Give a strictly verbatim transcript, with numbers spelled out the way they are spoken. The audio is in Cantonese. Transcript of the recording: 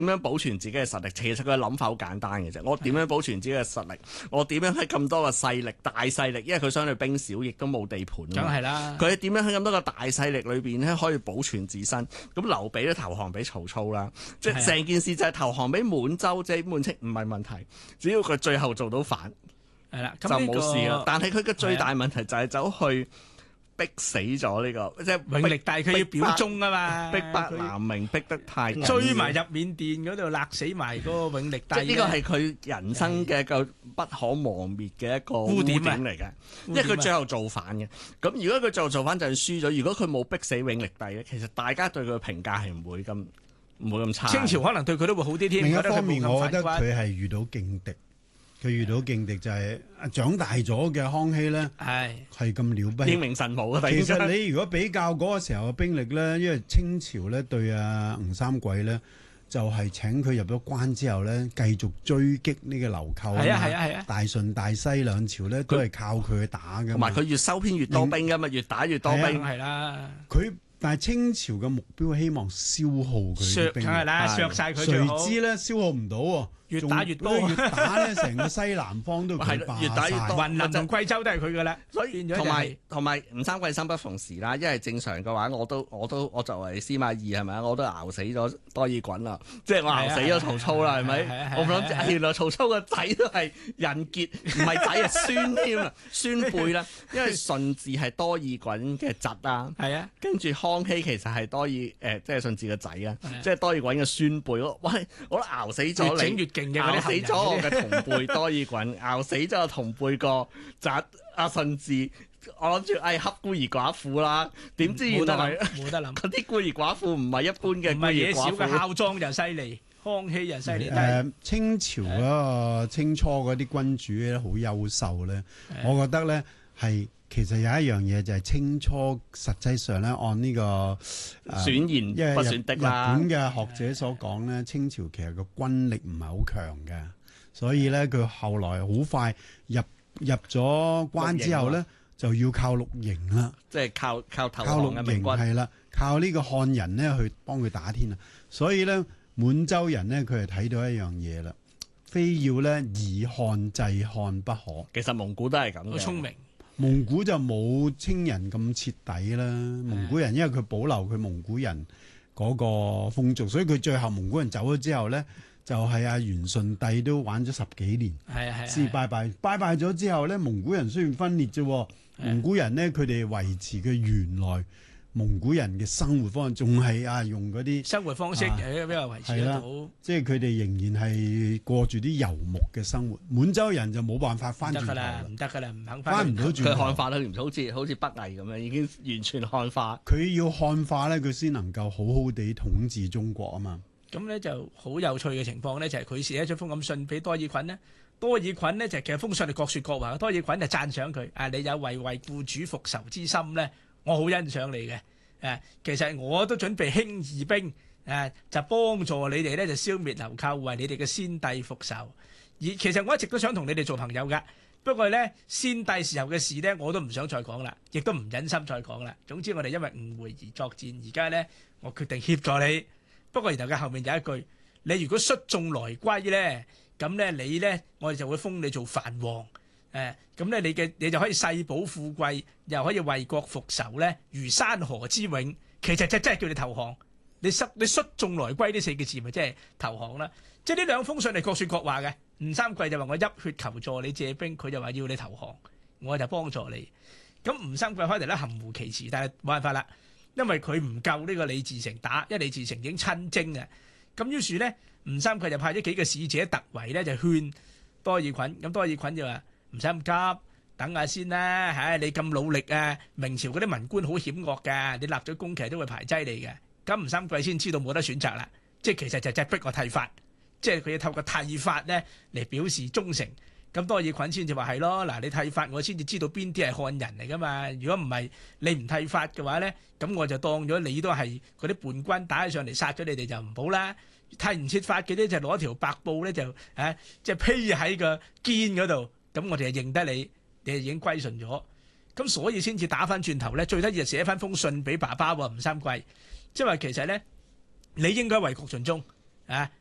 樣保存自己嘅實力？其實佢嘅諗法好簡單嘅啫。我點樣保存自己嘅實力？我點樣喺咁多個勢力、大勢力？因為佢相對兵少，亦都冇地盤。 梗係啦。 佢點樣喺咁多個大勢力裏邊咧，可以保存自身？咁劉備都投降俾曹操啦，即係成件事就係投降俾滿洲，即係滿清唔係問題，只要佢最後做到反， 係啦， 就冇事啦。但係佢嘅最大問題就係走去逼死咗呢個，即係永歷帝佢要表忠啊嘛， 逼迫南明逼得太緊， 追埋入緬甸嗰度勒死埋嗰個永歷帝。 即係呢個係佢人生嘅一個不可磨滅嘅一個污點嚟嘅，因為佢最後造反嘅。咁如果佢最後造反就係輸咗，如果佢冇逼死永歷帝咧，其實大家對佢嘅評價係唔會咁唔會咁差。 清朝可能對佢都會好啲添。 另一方面，我覺得佢係遇到勁敵。佢遇到勁敵就係長大咗嘅康熙咧，係係咁了不起， 英明神武啊！ 其實你如果比較嗰個時候嘅兵力咧，因為清朝咧對阿吳三桂咧，就係、是、請佢入咗關之後咧，繼續追擊呢個流寇啊， 係啊係啊係啊， 大順大西兩朝咧都係靠佢去打嘅， 同埋佢越收編越多兵噶嘛，越打越多兵係啦。 佢但係清朝嘅目標希望消耗佢嘅兵力， 梗係啦，削晒佢最好。 誰知咧消耗唔到喎。 越打越多， 越打咧，成個西南方都佢霸晒， 越打越多， 雲南同貴州都係佢噶啦。 所以同埋同埋吳三桂生不逢時啦，因為正常嘅話，我都我都我作為司馬懿係咪啊？我都熬死咗多爾袞啦，即係我熬死咗曹操啦，係咪？我諗原來曹操個仔都係人傑，唔係仔係孫添啊，孫輩啦。因為順治係多爾袞嘅侄啊， 係啊， 跟住康熙其實係多爾誒，即係順治個仔啊，即係多爾袞嘅孫輩。喂，我都熬死咗你。熬死咗我嘅同輩多爾袞，熬死咗我同輩個侄阿順治，我諗住誒恰孤兒寡婦啦，點知原來冇得諗， 嗰啲孤兒寡婦唔係一般嘅孤兒寡婦， 唔係野小嘅孝莊就犀利，康熙又犀利。 誒、呃，清朝嗰個清初嗰啲君主咧好優秀咧，我覺得咧係。其實有一樣嘢就係清初實際上咧，按呢、這個、呃、 選賢不選的啦。 日本嘅學者所講咧，清朝其實個軍力唔係好強嘅，所以咧佢後來好快入入咗關之後咧，就要靠綠營啦， 即係靠靠投降嘅明軍係啦，靠呢個漢人咧去幫佢打天啊。所以咧，滿洲人咧佢係睇到一樣嘢啦，非要咧以漢制漢不可。 其實蒙古都係咁嘅， 好聰明。 蒙古就冇清人咁徹底啦，蒙古人因為佢保留佢蒙古人嗰個風俗，所以佢最後蒙古人走咗之後咧，就係、是、阿元順帝都玩咗十幾年， 係係先拜拜，拜拜咗之後咧，蒙古人雖然分裂啫，蒙古人咧佢哋維持佢原來蒙古人嘅生活方式，仲係啊用嗰啲生活方式誒比較維持得到， 即係佢哋仍然係過住啲游牧嘅生活。滿洲人就冇辦法翻轉頭啦， 唔得噶啦，唔肯翻唔到轉頭。 佢漢化啦，好似好似北魏咁樣，已經完全漢化。 佢要漢化咧，佢先能夠好好地統治中國啊嘛。 咁咧就好有趣嘅情況咧，就係佢寫咗封咁信俾多爾袞呢。多爾袞呢，就其實封信係各說各話，多爾袞就讚賞佢啊，你有為為故主復仇之心咧。我好欣賞你嘅，誒，其實我都準備興義兵，誒，就幫助你哋咧，就消滅流寇，為你哋嘅先帝復仇。而其實我一直都想同你哋做朋友噶，不過咧先帝時候嘅事咧，我都唔想再講啦，亦都唔忍心再講啦。總之我哋因為誤會而作戰，而家咧我決定協助你。不過然後嘅後面有一句，你如果率眾來歸咧，咁咧你咧我哋就會封你做藩王。誒咁咧，你嘅你就可以世保富貴，又可以為國復仇咧，如山河之永。其實就真係叫你投降，你率你率眾來歸呢四個字，咪即係投降啦。即係呢兩封信係各說各話嘅。吳三桂就話我泣血求助你借兵，佢就話要你投降，我就幫助你。咁吳三桂開頭咧含糊其辭，但係冇辦法啦，因為佢唔夠呢個李自成打，因為李自成已經親征啊。咁於是咧，吳三桂就派咗幾個使者突圍咧，就勸多爾袞。咁多爾袞就話，唔使咁急，等下先啦。唉，你咁努力啊，明朝嗰啲文官好險惡㗎，你立咗功其實都會排擠你嘅。咁吳三桂先知道冇得選擇啦，即係其實就係逼我剃髮，即係佢要透過剃髮咧嚟表示忠誠。咁多爾袞先至話係咯，嗱，你剃髮我先至知道邊啲係漢人嚟㗎嘛。如果唔係你唔剃髮嘅話咧，咁我就當咗你都係嗰啲叛軍打起上嚟殺咗你哋就唔好啦。剃唔切髮嘅咧就攞條白布咧就啊即係披喺個肩嗰度。咁我哋就認得你，你就已經歸順咗，咁所以先至打翻轉頭咧。最得意就寫翻封信俾爸爸喎，吳三桂，即係話其實咧，你應該為國盡忠啊！